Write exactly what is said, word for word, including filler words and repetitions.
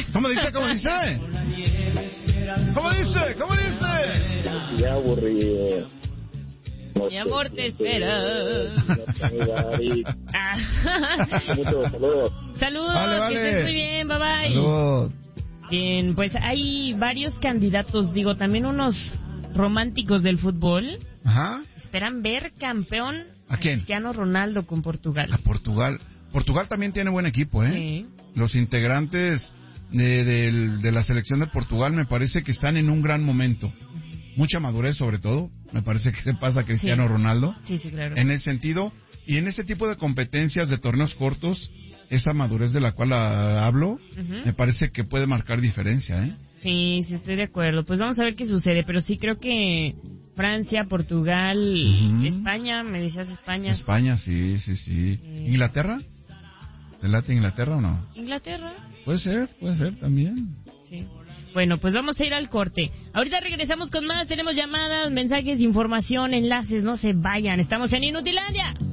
¿Cómo dice? ¿Cómo dice? ¿Cómo dice? ¿Cómo dice? Ya aburrido. Mi amor te espera. Muchos saludos. Saludos, Vale, vale. que estés muy bien, bye bye. Saludos. Bien, pues hay varios candidatos, digo, también unos románticos del fútbol. Ajá. Esperan ver campeón ¿A quién? Cristiano Ronaldo con Portugal. A Portugal. Portugal también tiene buen equipo, ¿eh? Sí. Los integrantes de, de, de la selección de Portugal me parece que están en un gran momento. Mucha madurez, sobre todo. Me parece que se pasa a Cristiano Sí. Ronaldo. Sí, sí, claro. En ese sentido, y en ese tipo de competencias de torneos cortos, esa madurez de la cual ah, hablo, Ujú. me parece que puede marcar diferencia, ¿eh? Sí, sí, estoy de acuerdo. Pues vamos a ver qué sucede, pero sí creo que Francia, Portugal, Ujú. España, me decías España. España, sí, sí, sí. Sí. ¿Inglaterra? ¿Te late Inglaterra o no? Inglaterra. Puede ser, puede ser también. Sí. Bueno, pues vamos a ir al corte. Ahorita regresamos con más. Tenemos llamadas, mensajes, información, enlaces. No se vayan. Estamos en Inutilandia.